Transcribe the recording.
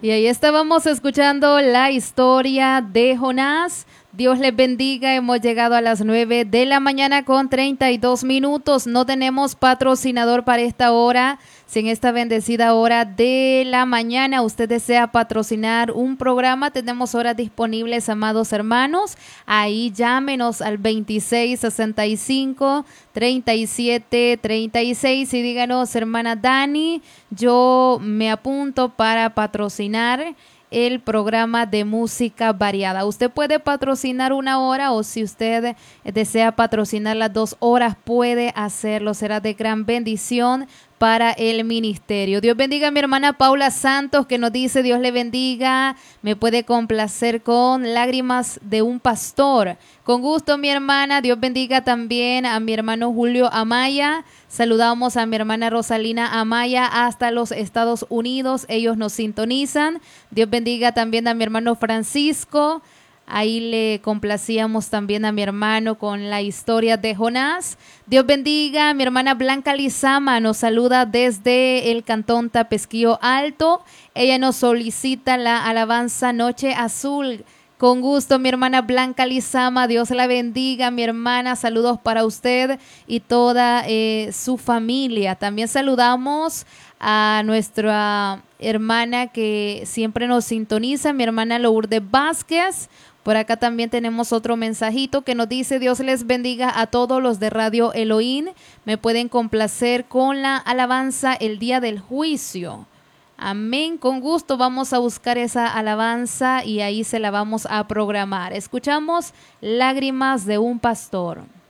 Y ahí estábamos escuchando la historia de Jonás. Dios les bendiga, hemos llegado a las 9 de la mañana con 32 minutos. No tenemos patrocinador para esta hora. Si en esta bendecida hora de la mañana usted desea patrocinar un programa, tenemos horas disponibles, amados hermanos. Ahí llámenos al 2665-3736 y díganos, hermana Dani, yo me apunto para patrocinar el programa de música variada. Usted puede patrocinar una hora o si usted desea patrocinar las 2 horas puede hacerlo. Será de gran bendición para el ministerio. Dios bendiga a mi hermana Paula Santos que nos dice Dios le bendiga. Me puede complacer con Lágrimas de un Pastor. Con gusto, mi hermana. Dios bendiga también a mi hermano Julio Amaya. Saludamos a mi hermana Rosalina Amaya hasta los Estados Unidos. Ellos nos sintonizan. Dios bendiga también a mi hermano Francisco. Ahí le complacíamos también a mi hermano con la historia de Jonás. Dios bendiga a mi hermana Blanca Lizama. Nos saluda desde el cantón Tapesquillo Alto. Ella nos solicita la alabanza Noche Azul. Con gusto, mi hermana Blanca Lizama, Dios la bendiga, mi hermana, saludos para usted y toda su familia. También saludamos a nuestra hermana que siempre nos sintoniza, mi hermana Lourdes Vázquez. Por acá también tenemos otro mensajito que nos dice, Dios les bendiga a todos los de Radio Elohim. Me pueden complacer con la alabanza El Día del Juicio. Amén, con gusto vamos a buscar esa alabanza y ahí se la vamos a programar. Escuchamos Lágrimas de un Pastor.